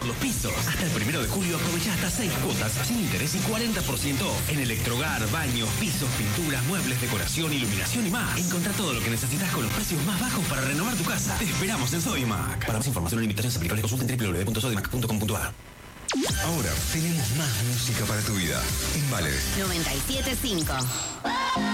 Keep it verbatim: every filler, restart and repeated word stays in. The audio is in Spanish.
Los pisos. Hasta el primero de julio aprovecha hasta seis cuotas sin interés y cuarenta por ciento off. En Electrogar, baños, pisos, pinturas, muebles, decoración, iluminación y más. Encontrá todo lo que necesitas con los precios más bajos para renovar tu casa. Te esperamos en Sodimac. Para más información o limitaciones aplicables consulta en w w w punto sodimac punto com punto a r. Ahora tenemos más música para tu vida. En Vale. noventa y siete punto cinco.